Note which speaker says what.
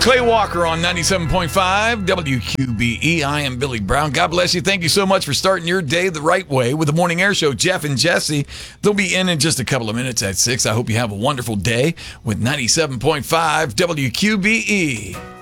Speaker 1: Clay Walker on 97.5 WQBE. I am Billy Brown. God bless you. Thank you so much for starting your day the right way with the Morning Air Show. Jeff and Jesse, they'll be in just a couple of minutes at 6. I hope you have a wonderful day with 97.5 WQBE.